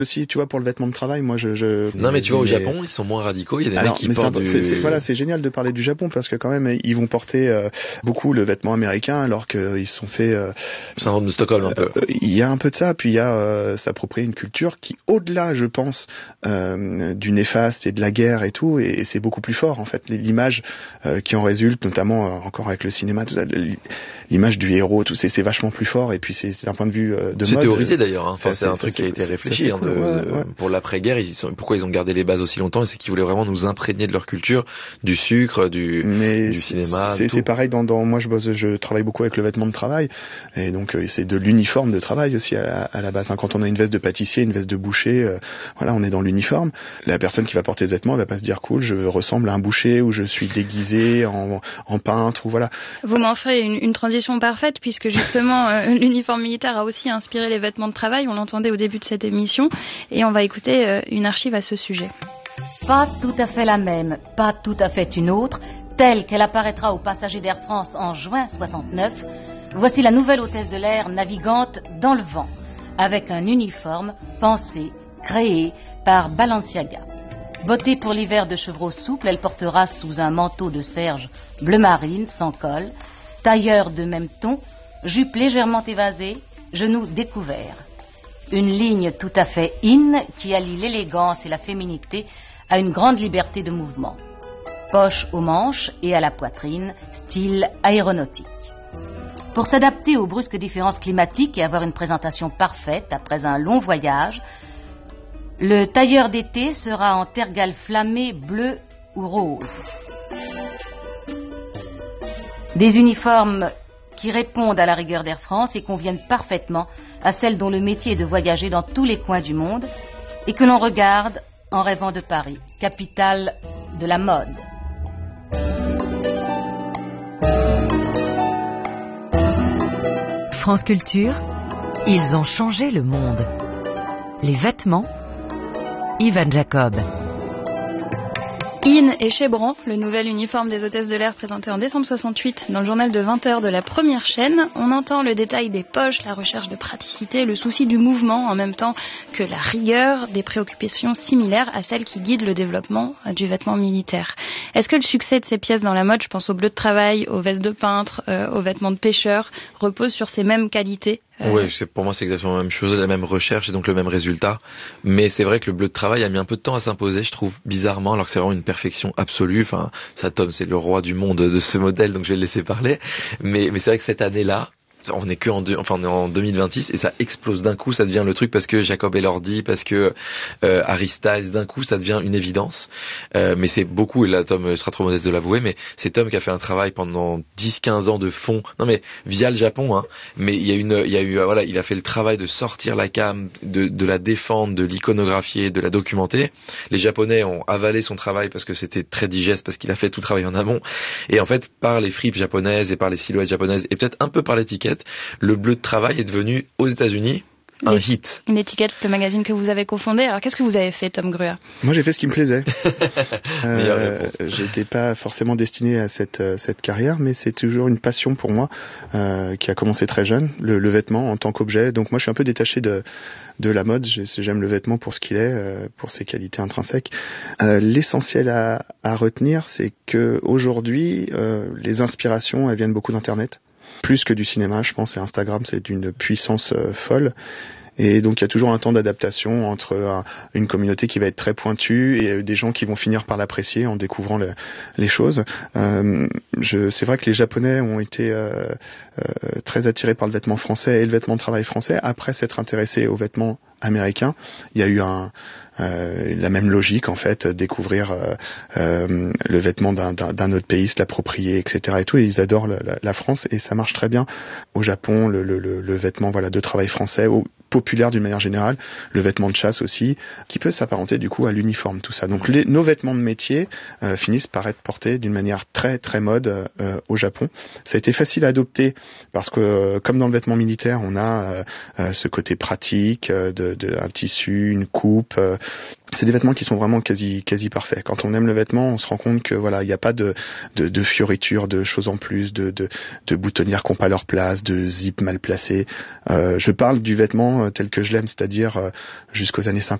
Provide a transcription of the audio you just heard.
Aussi, tu vois, pour le vêtement de travail, moi, Non, mais tu vois, au Japon, ils sont moins radicaux. Il y a des mecs qui portent voilà, c'est génial de parler du Japon parce que quand même, ils vont porter beaucoup le vêtement américain alors qu'ils se sont fait... syndrome de Stockholm, un peu. Il y a un peu de ça, puis il y a s'approprier une culture qui, au-delà, je pense, du néfaste et de la guerre et tout, et c'est beaucoup plus fort, en fait. L'image qui en résulte, notamment encore avec le cinéma, tout ça, l'image du héros, tout c'est vachement plus fort, et puis c'est d'un point de vue de c'est mode... théorisé d'ailleurs, hein. C'est un truc qui a été réfléchi, hein, pour l'après-guerre, pourquoi ils ont gardé les bases aussi longtemps, et c'est qu'ils voulaient vraiment nous imprégner de leur culture, du sucre, du cinéma. C'est pareil moi je travaille beaucoup avec le vêtement de travail, et donc c'est de l'uniforme de travail aussi à la base. Quand on a une veste de pâtissier, une veste de boucher, voilà, on est dans l'uniforme. La personne qui va porter ce vêtement, elle va pas se dire cool, je ressemble à un boucher ou je suis déguisé en peintre ou voilà. Vous m'en ferez une transition parfaite puisque justement l'uniforme militaire a aussi inspiré les vêtements de travail. On l'entendait au début de cette émission et on va écouter une archive à ce sujet. Pas tout à fait la même, pas tout à fait une autre, telle qu'elle apparaîtra aux passagers d'Air France en juin 69, voici la nouvelle hôtesse de l'air navigante dans le vent, avec un uniforme pensé, créé par Balenciaga. Bottée pour l'hiver de chevreau souple, elle portera sous un manteau de serge bleu marine sans col, tailleur de même ton, jupe légèrement évasée, genoux découverts. Une ligne tout à fait in qui allie l'élégance et la féminité à une grande liberté de mouvement. Poche aux manches et à la poitrine, style aéronautique. Pour s'adapter aux brusques différences climatiques et avoir une présentation parfaite après un long voyage, le tailleur d'été sera en tergale flammé bleu ou rose. Des uniformes qui répondent à la rigueur d'Air France et conviennent parfaitement à celle dont le métier est de voyager dans tous les coins du monde et que l'on regarde en rêvant de Paris, capitale de la mode. France Culture, ils ont changé le monde. Les vêtements, Ivan Jacob. In et Chebran, le nouvel uniforme des hôtesses de l'air présenté en décembre 68 dans le journal de 20h de la première chaîne. On entend le détail des poches, la recherche de praticité, le souci du mouvement en même temps que la rigueur, des préoccupations similaires à celles qui guident le développement du vêtement militaire. Est-ce que le succès de ces pièces dans la mode, je pense aux bleus de travail, aux vestes de peintre, aux vêtements de pêcheur, repose sur ces mêmes qualités ? Oui, pour moi c'est exactement la même chose, la même recherche et donc le même résultat. Mais c'est vrai que le bleu de travail a mis un peu de temps à s'imposer, je trouve, bizarrement, alors que c'est vraiment une perfection absolue. Enfin, ça, Tom, c'est le roi du monde de ce modèle, donc je vais le laisser parler. Mais c'est vrai que cette année-là, on est on est en 2026 et ça explose d'un coup, ça devient le truc parce que Jacob Elordi, parce que Harry Styles, d'un coup ça devient une évidence. Mais c'est beaucoup, et là Tom sera trop modeste de l'avouer, mais c'est Tom qui a fait un travail pendant 10-15 ans de fond, non mais via le Japon, hein. Mais il a fait le travail de sortir la cam, de la défendre, de l'iconographier, de la documenter. Les Japonais ont avalé son travail parce que c'était très digeste, parce qu'il a fait tout le travail en amont. Et en fait, par les fripes japonaises et par les silhouettes japonaises et peut-être un peu par l'étiquette, le bleu de travail est devenu, aux États-Unis, un hit. Une étiquette, le magazine que vous avez cofondé. Alors, qu'est-ce que vous avez fait, Tom Grua ? Moi, j'ai fait ce qui me plaisait. J'étais pas forcément destiné à cette carrière, mais c'est toujours une passion pour moi, qui a commencé très jeune, le vêtement en tant qu'objet. Donc, moi, je suis un peu détaché de la mode. J'aime le vêtement pour ce qu'il est, pour ses qualités intrinsèques. L'essentiel à retenir, c'est que aujourd'hui, les inspirations, elles viennent beaucoup d'Internet. Plus que du cinéma, je pense, et Instagram, c'est d'une puissance folle. Et donc, il y a toujours un temps d'adaptation entre une communauté qui va être très pointue et des gens qui vont finir par l'apprécier en découvrant les choses. C'est vrai que les Japonais ont été très attirés par le vêtement français et le vêtement de travail français après s'être intéressés aux vêtements américains. Il y a eu la même logique, en fait, découvrir le vêtement d'un autre pays, se l'approprier, etc. et tout. Et ils adorent la France et ça marche très bien. Au Japon, le vêtement, voilà, de travail français, populaire d'une manière générale, le vêtement de chasse aussi, qui peut s'apparenter du coup à l'uniforme, tout ça. Donc nos vêtements de métier finissent par être portés d'une manière très très mode au Japon. Ça a été facile à adopter parce que comme dans le vêtement militaire, on a ce côté pratique un tissu, une coupe. C'est des vêtements qui sont vraiment quasi parfaits. Quand on aime le vêtement, on se rend compte que voilà, il n'y a pas de fioritures, de choses en plus, de boutonnières qui n'ont pas leur place, de zip mal placés. Je parle du vêtement tel que je l'aime, c'est-à-dire jusqu'aux années 50.